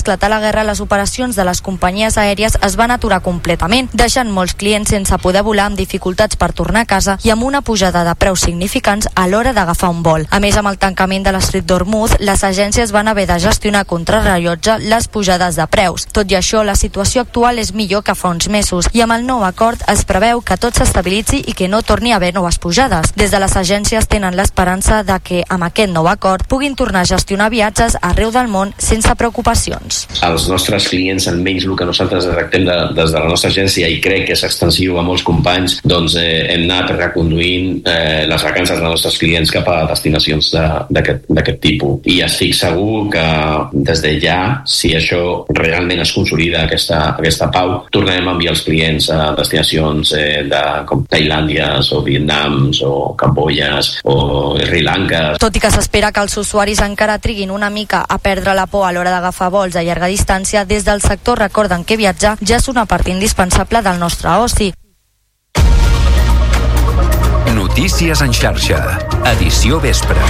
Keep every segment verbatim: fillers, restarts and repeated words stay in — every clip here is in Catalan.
esclatar la guerra, les operacions de les companyies aèries es van aturar completament, deixant molts clients sense poder volar, amb dificultats per tornar a casa i amb una pujada de preus significants a l'hora d'agafar un vol. A més, amb el tancament de l'Estret d'Hormuz, les agències van haver de gestionar contrarrellotge les pujades de preus. Tot i això, la situació actual és millor que fa uns mesos i amb el nou acord es preveu que tot s'estabilitzi i que no torni a haver noves pujades. Des de les agències tenen l'esperança de que amb aquest nou acord puguin tornar a gestionar viatges arreu del món sense preocupacions. Els nostres clients, almenys el que nosaltres detectem de, des de la nostra agència, i crec que és extensiu a molts companys, doncs eh, hem anat reconduint eh, les vacances dels nostres clients cap a destinacions d'aquest tipus. I estic segur que des de ja, si això realment es consolida, aquesta, aquesta pau, tornarem a enviar els clients a destinacions eh, de, com Tailàndies o Vietnams o Camboyes o Sri Lanka. Tot i que s'espera que els usuaris encara triguin una mica a perdre la por a l'hora d'agafar vols a llarga distància, des del sector recorden que viatjar ja és una part indispensable del nostre oci. Notícies en xarxa, edició vespre.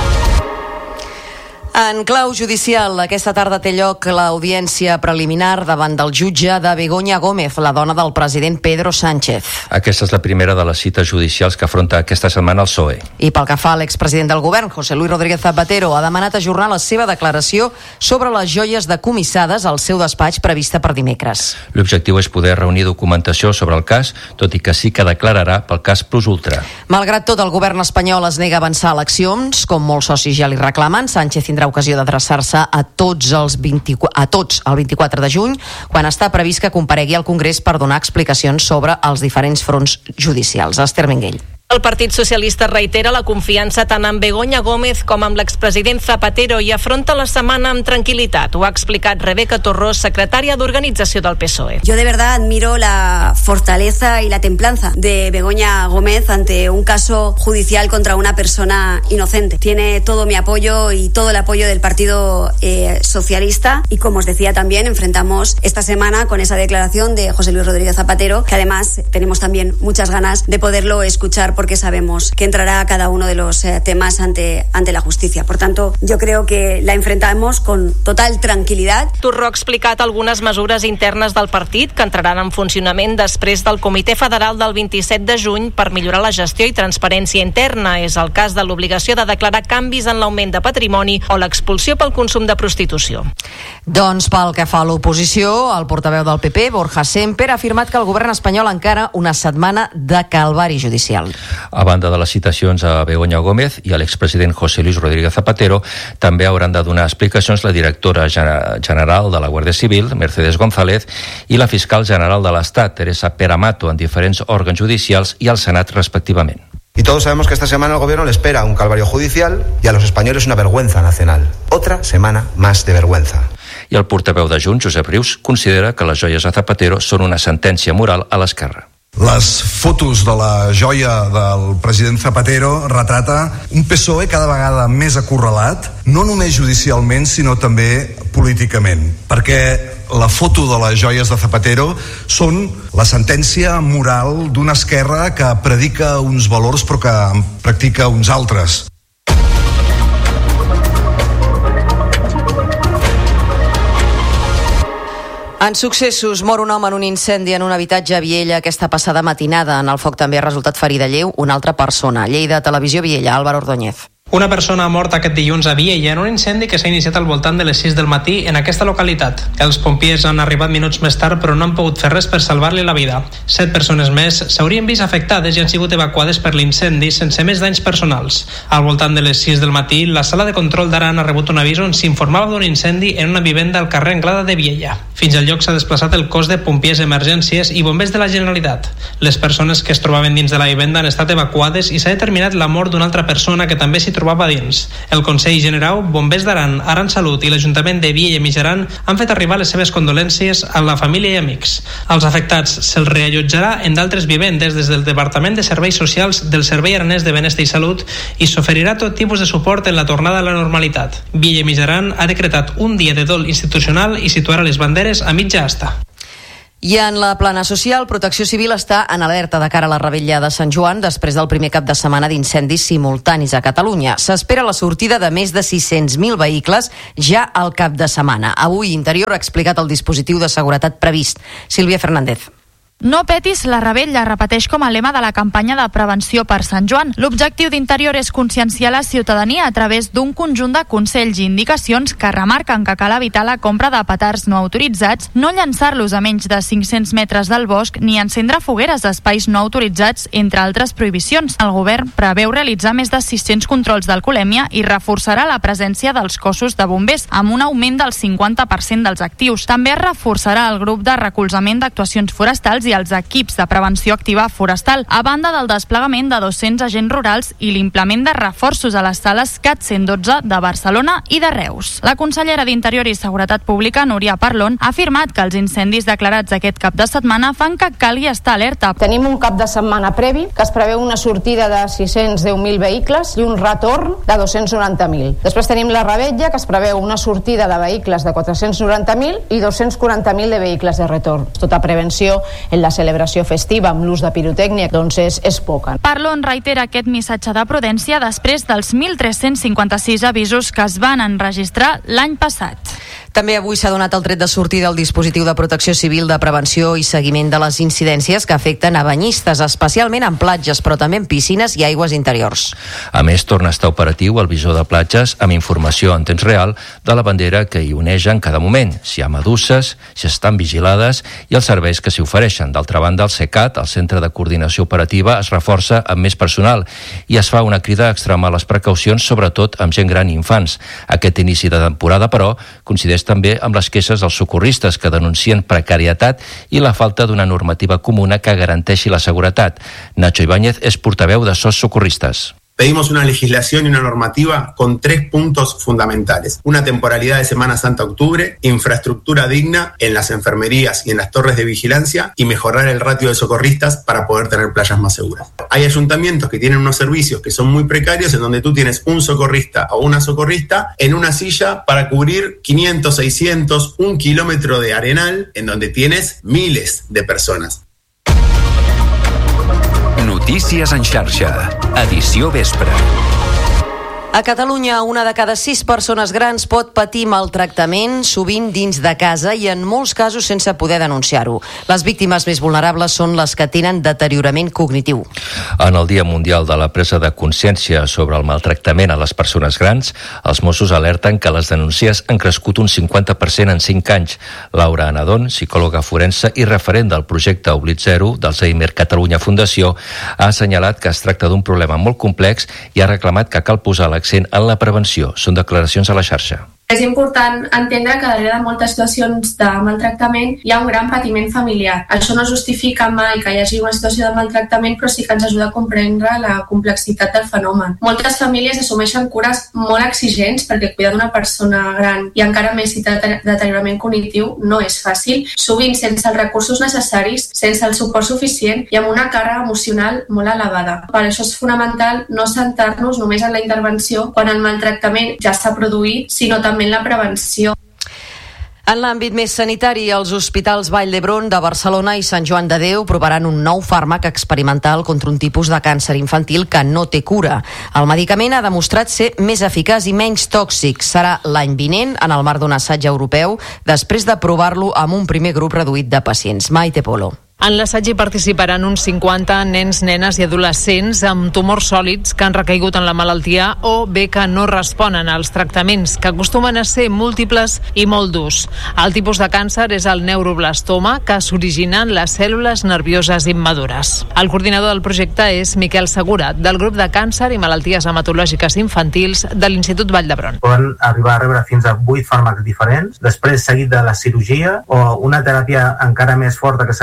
En clau judicial, aquesta tarda té lloc l'audiència preliminar davant del jutge de Begoña Gómez, la dona del president Pedro Sánchez. Aquesta és la primera de les cites judicials que afronta aquesta setmana el P S O E. I pel que fa a l'expresident del govern, José Luis Rodríguez Zapatero, ha demanat ajornar la seva declaració sobre les joies decomissades al seu despatx prevista per dimecres. L'objectiu és poder reunir documentació sobre el cas, tot i que sí que declararà pel cas Plus Ultra. Malgrat tot, el govern espanyol es nega a avançar eleccions, com molts socis ja li reclamen. Sánchez tindrà ocasió d'adreçar-se a tots els vint-i-quatre, a tots el vint-i-quatre de juny, quan està previst que comparegui al Congrés per donar explicacions sobre els diferents fronts judicials. Esther Menguell. El Partit Socialista reitera la confiança tant en Begoña Gómez com amb l'expresident Zapatero i afronta la setmana amb tranquil·litat. Ho ha explicat Rebeca Torrós, secretària d'Organització del P S O E. Yo de verdad admiro la fortaleza y la templanza de Begoña Gómez ante un caso judicial contra una persona inocente. Tiene todo mi apoyo y todo el apoyo del Partido eh, Socialista y, como os decía, también enfrentamos esta semana con esa declaración de José Luis Rodríguez Zapatero, que además tenemos también muchas ganas de poderlo escuchar porque sabemos que entrará cada uno de los eh, temas ante, ante la justicia. Por tanto, yo creo que la enfrentamos con total tranquil·litat. Torró ha explicat algunes mesures internes del partit que entraran en funcionament després del Comitè Federal del vint-i-set de juny per millorar la gestió i transparència interna. És el cas de l'obligació de declarar canvis en l'augment de patrimoni o l'expulsió pel consum de prostitució. Doncs pel que fa a l'oposició, el portaveu del P P, Borja Semper, ha afirmat que el govern espanyol encara una setmana de calvari judicial. A banda de les citacions a Begoña Gómez i a l'expresident José Luis Rodríguez Zapatero, també hauran de donar explicacions la directora general de la Guàrdia Civil, Mercedes González, i la fiscal general de l'Estat, Teresa Peramato, en diferents òrgans judicials i al Senat respectivament. Y todos sabemos que esta semana el gobierno le espera un calvario judicial y a los españoles una vergüenza nacional. Otra semana más de vergüenza. I el portaveu de Junts, Josep Rius, considera que les joies a Zapatero són una sentència moral a l'esquerra. Les fotos de la joia del president Zapatero retrata un P S O E cada vegada més acorralat, no només judicialment, sinó també políticament, perquè la foto de les joies de Zapatero són la sentència moral d'una esquerra que predica uns valors però que practica uns altres. En successos, mor un home en un incendi en un habitatge a Viella aquesta passada matinada. En el foc també ha resultat ferida lleu una altra persona. Lleida, Televisió Viella, Álvaro Ordóñez. Una persona ha mort aquest dilluns a Viella en un incendi que s'ha iniciat al voltant de les sis del matí en aquesta localitat. Els pompiers han arribat minuts més tard però no han pogut fer res per salvar-li la vida. Set persones més s'haurien vist afectades i han sigut evacuades per l'incendi sense més danys personals. Al voltant de les sis del matí, la sala de control d'Aran ha rebut un avís on s'informava d'un incendi en una vivenda al carrer Anglada de Viella. Fins al lloc s'ha desplaçat el cos de pompiers emergències i bombers de la Generalitat. Les persones que es trobaven dins de la vivenda han estat evacuades i s'ha determinat la mort d'una altra persona que també s'hi trobava dins. El Consell General, Bombers d'Aran, Aran Salut i l'Ajuntament de Viella i Mijaran han fet arribar les seves condolències a la família i amics. Als afectats se'ls reallotjarà en d'altres vivendes des del Departament de Serveis Socials del Servei Aranès de Benestar i Salut i s'oferirà tot tipus de suport en la tornada a la normalitat. Viella i Mijaran ha decretat un dia de dol institucional i situarà les banderes a mitja asta. I en la plana social, Protecció Civil està en alerta de cara a la revetlla de Sant Joan després del primer cap de setmana d'incendis simultanis a Catalunya. S'espera la sortida de més de sis-cents mil vehicles ja al cap de setmana. Avui Interior ha explicat el dispositiu de seguretat previst. Sílvia Fernández. No petis la revetlla, repeteix com a lema de la campanya de prevenció per Sant Joan. L'objectiu d'Interior és conscienciar la ciutadania a través d'un conjunt de consells i indicacions que remarquen que cal evitar la compra de petards no autoritzats, no llançar-los a menys de cinc-cents metres del bosc ni encendre fogueres a espais no autoritzats, entre altres prohibicions. El govern preveu realitzar més de sis-cents controls d'alcoholèmia i reforçarà la presència dels cossos de bombers, amb un augment del cinquanta per cent dels actius. També es reforçarà el grup de recolzament d'actuacions forestals i els equips de prevenció activa forestal, a banda del desplegament de dos-cents agents rurals i l'implement de reforços a les sales C A T cent dotze de Barcelona i de Reus. La consellera d'Interior i Seguretat Pública, Núria Parlon, ha afirmat que els incendis declarats aquest cap de setmana fan que calgui estar alerta. Tenim un cap de setmana previ que es preveu una sortida de sis-cents deu mil vehicles i un retorn de dos-cents noranta mil. Després tenim la revetlla, que es preveu una sortida de vehicles de quatre-cents noranta mil i dos-cents quaranta mil de vehicles de retorn. Tota prevenció en la celebració festiva amb l'ús de pirotècnia doncs és, és poca. Parlon reitera aquest missatge de prudència després dels mil tres-cents cinquanta-sis avisos que es van enregistrar l'any passat. També avui s'ha donat el tret de sortida del dispositiu de protecció civil de prevenció i seguiment de les incidències que afecten a banyistes, especialment en platges, però també en piscines i aigües interiors. A més, torna a estar operatiu el visor de platges amb informació en temps real de la bandera que hi oneja en cada moment, si hi ha meduses, si estan vigilades i els serveis que s'hi ofereixen. D'altra banda, el CECAT, el Centre de Coordinació Operativa, es reforça amb més personal i es fa una crida a extremar les precaucions, sobretot amb gent gran i infants. Aquest inici de temporada, però, coincideix també amb les queixes dels socorristes que denuncien precarietat i la falta d'una normativa comuna que garanteixi la seguretat. Nacho Ibáñez és portaveu de SOS Socorristes. Pedimos una legislación y una normativa con tres puntos fundamentales. Una temporalidad de Semana Santa-Octubre, infraestructura digna en las enfermerías y en las torres de vigilancia y mejorar el ratio de socorristas para poder tener playas más seguras. Hay ayuntamientos que tienen unos servicios que son muy precarios en donde tú tienes un socorrista o una socorrista en una silla para cubrir quinientos, seiscientos, un kilómetro de arenal en donde tienes miles de personas. Notícies en xarxa, edició vespre. A Catalunya, una de cada sis persones grans pot patir maltractament, sovint dins de casa i en molts casos sense poder denunciar-ho. Les víctimes més vulnerables són les que tenen deteriorament cognitiu. En el Dia Mundial de la Presa de Consciència sobre el maltractament a les persones grans, els Mossos alerten que les denúncies han crescut un cinquanta per cent en cinc anys. Laura Anadón, psicòloga forense i referent del projecte Oblit Zero d'Alzheimer Catalunya Fundació, ha assenyalat que es tracta d'un problema molt complex i ha reclamat que cal posar l'accent en la prevenció. Són declaracions a la xarxa. És important entendre que darrere de moltes situacions de maltractament hi ha un gran patiment familiar. Això no justifica mai que hi hagi una situació de maltractament, però sí que ens ajuda a comprendre la complexitat del fenomen. Moltes famílies assumeixen cures molt exigents perquè cuidar d'una persona gran i encara més si té deteriorament cognitiu no és fàcil, sovint sense els recursos necessaris, sense el suport suficient i amb una càrrega emocional molt elevada. Per això és fonamental no centrar-nos només en la intervenció quan el maltractament ja s'ha produït, sinó també en la prevenció. En l'àmbit més sanitari, els hospitals Vall d'Hebron de Barcelona i Sant Joan de Déu provaran un nou fàrmac experimental contra un tipus de càncer infantil que no té cura. El medicament ha demostrat ser més eficaç i menys tòxic. Serà l'any vinent, en el marc d'un assaig europeu, després de provar-lo amb un primer grup reduït de pacients. Maite Polo. En l'assaig hi participaran uns cinquanta nens, nenes i adolescents amb tumors sòlids que han recaigut en la malaltia o bé que no responen als tractaments, que acostumen a ser múltiples i molt durs. El tipus de càncer és el neuroblastoma, que s'origina en les cèl·lules nervioses immadures. El coordinador del projecte és Miquel Segura, del grup de càncer i malalties hematològiques infantils de l'Institut Vall d'Hebron. Poden arribar a rebre fins a vuit fàrmacs diferents, després seguit de la cirurgia o una teràpia encara més forta que s'anomena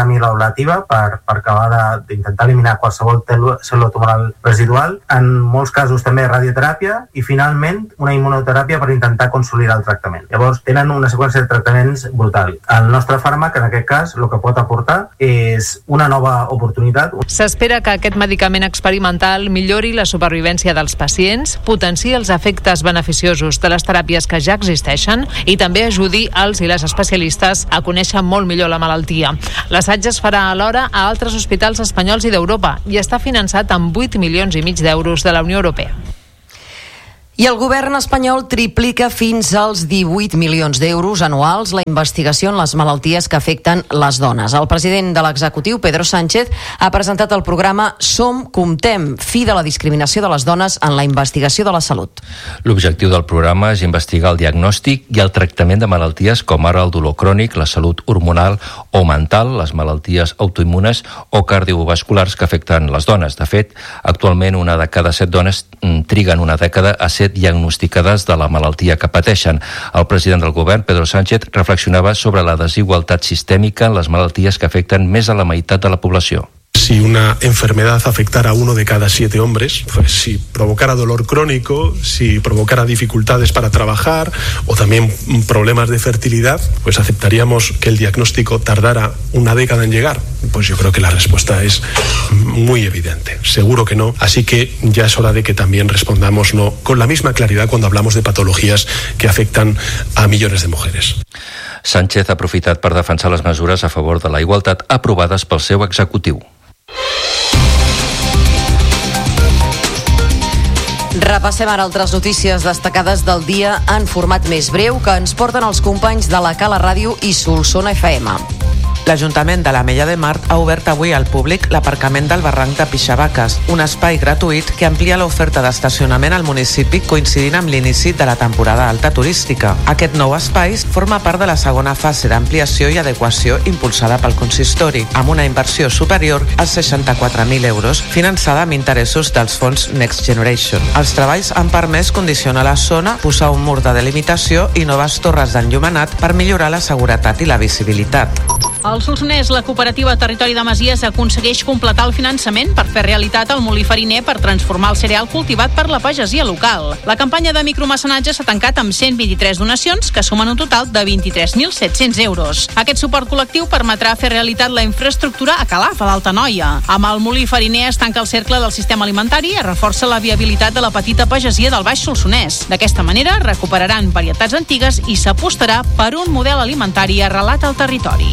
amiloablativa per, per acabar d'intentar eliminar qualsevol cèl·lula tumoral residual, en molts casos també radioteràpia i finalment una immunoteràpia per intentar consolidar el tractament. Llavors tenen una seqüència de tractaments brutal. El nostre fàrmac, en aquest cas, el que pot aportar és una nova oportunitat. S'espera que aquest medicament experimental millori la supervivència dels pacients, potenciï els efectes beneficiosos de les teràpies que ja existeixen i també ajudi als i les especialistes a conèixer molt millor la malaltia. L'assaig es farà alhora a altres hospitals espanyols i d'Europa i està finançat amb vuit milions i mig d'euros de la Unió Europea. I el govern espanyol triplica fins als divuit milions d'euros anuals la investigació en les malalties que afecten les dones. El president de l'executiu, Pedro Sánchez, ha presentat el programa Som, Comptem, fi de la discriminació de les dones en la investigació de la salut. L'objectiu del programa és investigar el diagnòstic i el tractament de malalties com ara el dolor crònic, la salut hormonal o mental, les malalties autoimmunes o cardiovasculars que afecten les dones. De fet, actualment una de cada set dones triguen una dècada a ser diagnosticades de la malaltia que pateixen. El president del govern, Pedro Sánchez, reflexionava sobre la desigualtat sistèmica en les malalties que afecten més a la meitat de la població. Si una enfermedad afectara a uno de cada siete hombres, pues si provocara dolor crónico, si provocara dificultades para trabajar o también problemas de fertilidad, pues aceptaríamos que el diagnóstico tardara una década en llegar. Pues yo creo que la respuesta es muy evidente. Seguro que no. Así que ya es hora de que también respondamos no con la misma claridad cuando hablamos de patologías que afectan a millones de mujeres. Sánchez ha aprofitat per defensar les mesures a favor de la igualtat aprovades pel seu executiu. Repassem ara altres notícies destacades del dia en format més breu que ens porten els companys de la Cala Ràdio i Solsona F M. L'Ajuntament de l'Ametlla de Mar ha obert avui al públic l'aparcament del barranc de Pixabaques, un espai gratuït que amplia l'oferta d'estacionament al municipi coincidint amb l'inici de la temporada alta turística. Aquest nou espai forma part de la segona fase d'ampliació i adequació impulsada pel consistori, amb una inversió superior als seixanta-quatre mil euros, finançada amb interessos dels fons Next Generation. Els treballs han permès condicionar la zona, posar un mur de delimitació i noves torres d'enllumenat per millorar la seguretat i la visibilitat. Al Solsonès, la cooperativa Territori de Masies aconsegueix completar el finançament per fer realitat el molí fariner per transformar el cereal cultivat per la pagesia local. La campanya de micromecenatge s'ha tancat amb cent vint-i-tres donacions que sumen un total de vint-i-tres mil set-cents euros. Aquest suport col·lectiu permetrà fer realitat la infraestructura a Calaf, a l'Alta Noia. Amb el molí fariner es tanca el cercle del sistema alimentari i es reforça la viabilitat de la petita pagesia del Baix Solsonès. D'aquesta manera recuperaran varietats antigues i s'apostarà per un model alimentari arrelat al territori.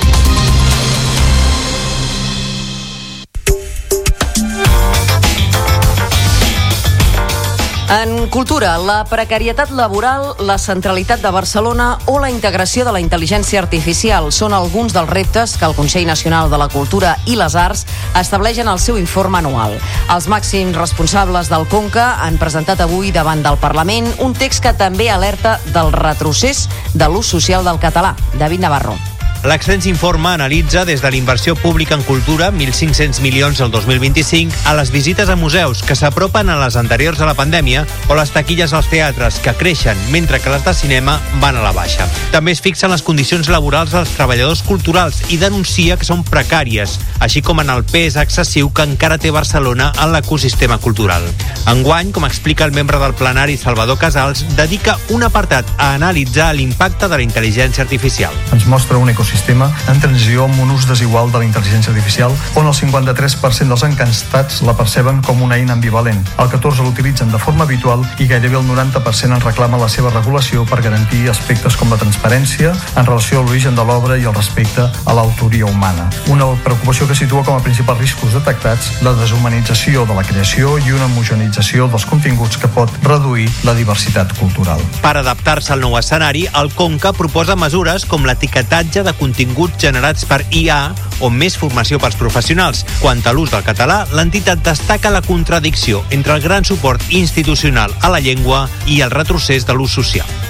En cultura, la precarietat laboral, la centralitat de Barcelona o la integració de la intel·ligència artificial són alguns dels reptes que el Consell Nacional de la Cultura i les Arts estableix en el seu informe anual. Els màxims responsables del Conca han presentat avui davant del Parlament un text que també alerta del retrocés de l'ús social del català. David Navarro. L'extens informe analitza des de l'inversió pública en cultura, mil cinc-cents milions el dos mil vint-i-cinc, a les visites a museus, que s'apropen a les anteriors a la pandèmia, o les taquilles als teatres, que creixen, mentre que les de cinema van a la baixa. També es fixen les condicions laborals dels treballadors culturals i denuncia que són precàries, així com en el pes excessiu que encara té Barcelona en l'ecosistema cultural. Enguany, com explica el membre del plenari Salvador Casals, dedica un apartat a analitzar l'impacte de la intel·ligència artificial. Ens mostra un ecosistema sistema en transició amb un ús desigual de la intel·ligència artificial, on el cinquanta-tres per cent dels encastats la perceben com una eina ambivalent, el catorze per cent l'utilitzen de forma habitual i gairebé el noranta per cent en reclama la seva regulació per garantir aspectes com la transparència en relació a l'origen de l'obra i el respecte a l'autoria humana. Una preocupació que situa com a principals riscos detectats la deshumanització de la creació i una homogeneïtzació dels continguts que pot reduir la diversitat cultural. Per adaptar-se al nou escenari, el Conca proposa mesures com l'etiquetatge de continguts generats per I A o més formació pels professionals. Quant a l'ús del català, l'entitat destaca la contradicció entre el gran suport institucional a la llengua i el retrocés de l'ús social.